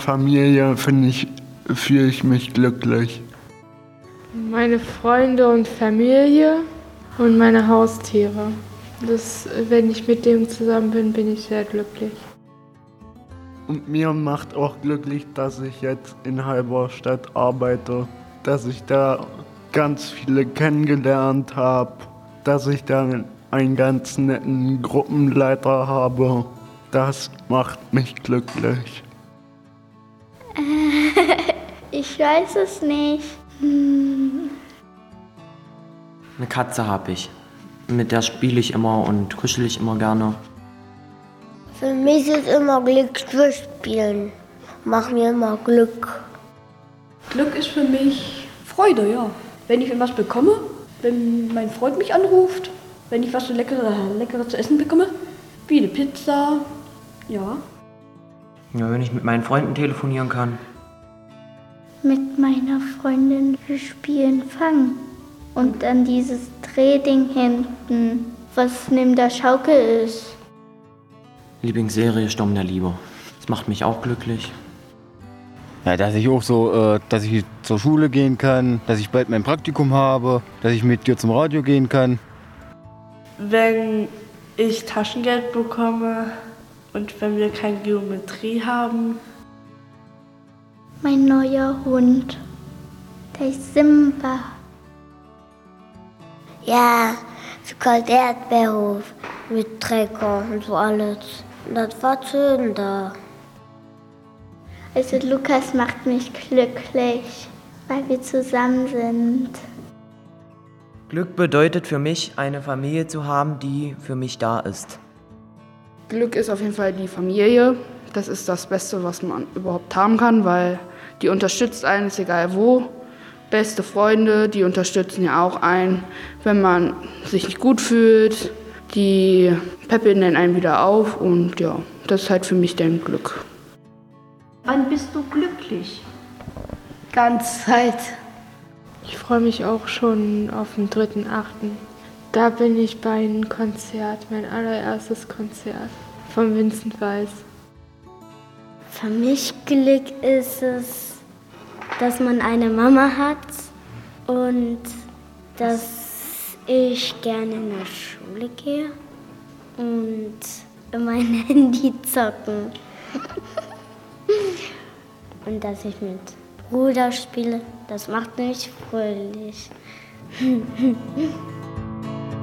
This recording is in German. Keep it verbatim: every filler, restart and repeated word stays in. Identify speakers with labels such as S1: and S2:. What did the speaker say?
S1: Familie finde ich, fühle ich mich glücklich.
S2: Meine Freunde und Familie und meine Haustiere. Das, wenn ich mit dem zusammen bin, bin ich sehr glücklich.
S1: Und mir macht auch glücklich, dass ich jetzt in Halberstadt arbeite, dass ich da ganz viele kennengelernt habe, dass ich da einen ganz netten Gruppenleiter habe. Das macht mich glücklich.
S3: Ich weiß es nicht. Hm.
S4: Eine Katze habe ich. Mit der spiele ich immer und kuschel ich immer gerne.
S3: Für mich ist immer Glücksspiel spielen. Macht mir immer Glück.
S5: Glück ist für mich Freude, ja. Wenn ich etwas bekomme, wenn mein Freund mich anruft, wenn ich was Leckeres, Leckeres zu essen bekomme, wie eine Pizza, ja.
S4: Ja, wenn ich mit meinen Freunden telefonieren kann.
S3: Mit meiner Freundin spielen Fang. Und dann dieses Drehding hinten, was neben der Schaukel ist.
S4: Lieblingsserie Sturm der Liebe. Das macht mich auch glücklich.
S6: Ja, dass ich auch so, äh, dass ich zur Schule gehen kann, dass ich bald mein Praktikum habe, dass ich mit dir zum Radio gehen kann.
S7: Wenn ich Taschengeld bekomme und wenn wir keine Geometrie haben.
S3: Mein neuer Hund, der ist Simba. Ja, sogar der Erdbeerhof mit Trecker und so alles. Das war schön da. Also Lukas macht mich glücklich, weil wir zusammen sind.
S4: Glück bedeutet für mich, eine Familie zu haben, die für mich da ist.
S2: Glück ist auf jeden Fall die Familie. Das ist das Beste, was man überhaupt haben kann, weil die unterstützt einen, ist egal wo. Beste Freunde, die unterstützen ja auch einen, wenn man sich nicht gut fühlt. Die peppeln dann einen wieder auf und ja, das ist halt für mich dein Glück.
S5: Wann bist du glücklich?
S7: Ganz Zeit.
S2: Ich freue mich auch schon auf den dritten achten Da bin ich bei einem Konzert, mein allererstes Konzert von Vincent Weiss.
S3: Für mich Glück ist es, dass man eine Mama hat und dass ich gerne in die Schule gehe und mein Handy zocken. Und dass ich mit Bruder spiele, das macht mich fröhlich.